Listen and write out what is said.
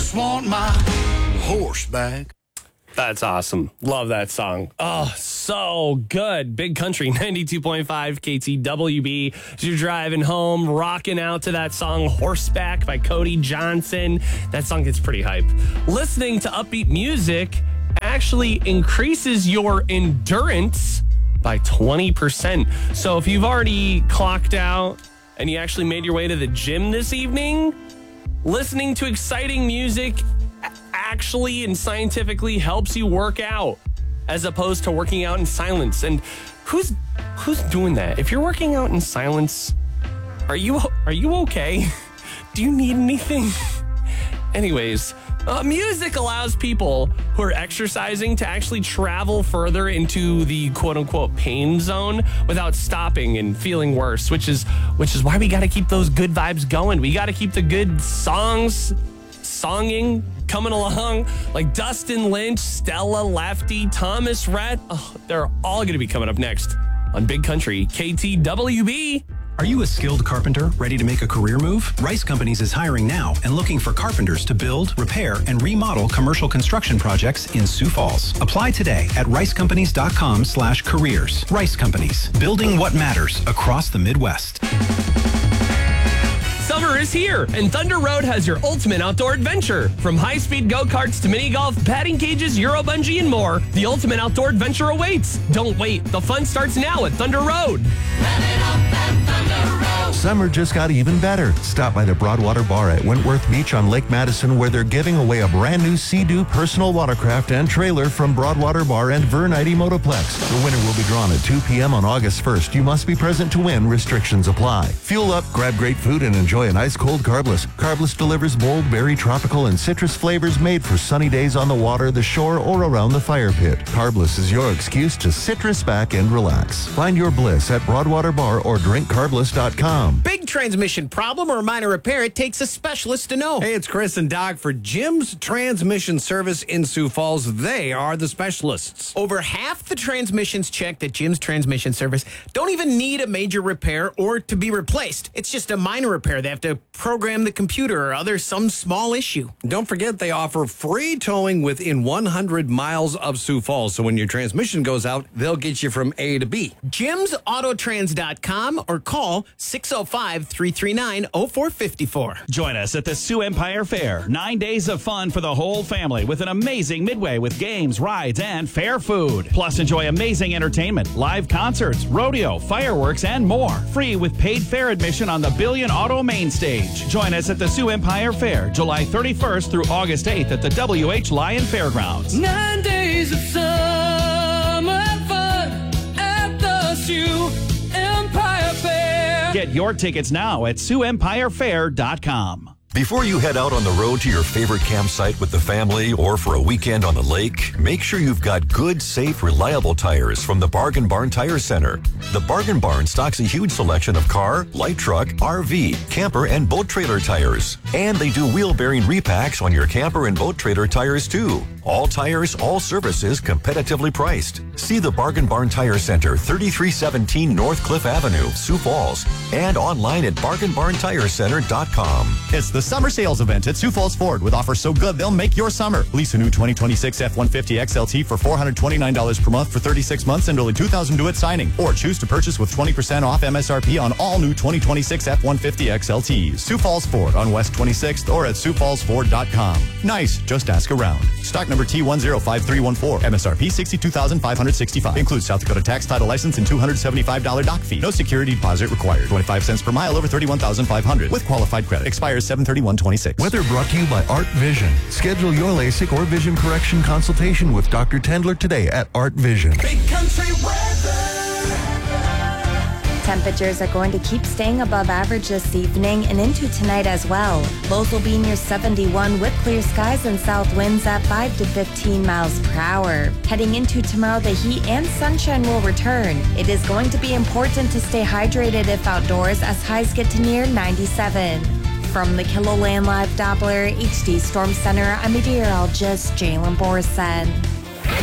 just want my horseback. That's awesome. Love that song. Oh, so good. Big Country 92.5 KTWB. As you're driving home, rocking out to that song Horseback by Cody Johnson. That song gets pretty hype. Listening to upbeat music actually increases your endurance by 20%. So if you've already clocked out and you actually made your way to the gym this evening, listening to exciting music actually and scientifically helps you work out as opposed to working out in silence. And who's doing that? If you're working out in silence, are you okay? Do you need anything? Anyways, music allows people who are exercising to actually travel further into the quote-unquote pain zone without stopping and feeling worse, which is why we got to keep those good vibes going. We got to keep the good songing coming along, like Dustin Lynch, Stella Lefty, Thomas Rhett. Oh, they're all going to be coming up next on Big Country KTWB. Are you a skilled carpenter ready to make a career move? Rice Companies is hiring now and looking for carpenters to build, repair, and remodel commercial construction projects in Sioux Falls. Apply today at ricecompanies.com/careers. Rice Companies, building what matters across the Midwest. Summer is here, and Thunder Road has your ultimate outdoor adventure. From high-speed go-karts to mini-golf, batting cages, Euro bungee, and more, the ultimate outdoor adventure awaits. Don't wait. The fun starts now at Thunder Road. Summer just got even better. Stop by the Broadwater Bar at Wentworth Beach on Lake Madison, where they're giving away a brand new Sea-Doo personal watercraft and trailer from Broadwater Bar and Vernite Motoplex. The winner will be drawn at 2 p.m. on August 1st. You must be present to win. Restrictions apply. Fuel up, grab great food, and enjoy an ice-cold Carbless. Carbless delivers bold, berry, tropical, and citrus flavors made for sunny days on the water, the shore, or around the fire pit. Carbless is your excuse to citrus back and relax. Find your bliss at Broadwater Bar or drinkcarbless.com. Big transmission problem or minor repair, it takes a specialist to know. Hey, it's Chris and Doc for Jim's Transmission Service in Sioux Falls. They are the specialists. Over half the transmissions checked at Jim's Transmission Service don't even need a major repair or to be replaced. It's just a minor repair. They have to program the computer or some small issue. Don't forget they offer free towing within 100 miles of Sioux Falls. So when your transmission goes out, they'll get you from A to B. JimsAutotrans.com or call 605-339-0454. Join us at the Sioux Empire Fair. 9 days of fun for the whole family with an amazing midway with games, rides, and fair food. Plus, enjoy amazing entertainment, live concerts, rodeo, fireworks, and more. Free with paid fair admission on the Billion Auto Main Stage. Join us at the Sioux Empire Fair, July 31st through August 8th at the W.H. Lyon Fairgrounds. 9 days of summer fun at the Sioux Empire Fair. Get your tickets now at SiouxEmpireFair.com. Before you head out on the road to your favorite campsite with the family or for a weekend on the lake, make sure you've got good, safe, reliable tires from the Bargain Barn Tire Center. The Bargain Barn stocks a huge selection of car, light truck, RV, camper, and boat trailer tires. And they do wheel bearing repacks on your camper and boat trailer tires too. All tires, all services, competitively priced. See the Bargain Barn Tire Center, 3317 North Cliff Avenue, Sioux Falls, and online at bargainbarntirecenter.com. It's the summer sales event at Sioux Falls Ford with offers so good they'll make your summer. Lease a new 2026 F-150 XLT for $429 per month for 36 months and only $2,000 due at signing. Or choose to purchase with 20% off MSRP on all new 2026 F-150 XLTs. Sioux Falls Ford on West 26th or at SiouxFallsFord.com. Nice, just ask around. Stock number T105314. MSRP $62,565. Includes South Dakota tax, title, license, and $275 dock fee. No security deposit required. 25 cents per mile over 31,500 with qualified credit. Expires 7/31/26. Weather brought to you by Art Vision. Schedule your LASIK or vision correction consultation with Dr. Tendler today at Art Vision. Big Country weather. Temperatures are going to keep staying above average this evening and into tonight as well. Lows will be near 71 with clear skies and south winds at 5 to 15 miles per hour. Heading into tomorrow, the heat and sunshine will return. It is going to be important to stay hydrated if outdoors as highs get to near 97. From the KiloLand Live Doppler HD Storm Center, I'm meteorologist Jalen Borson.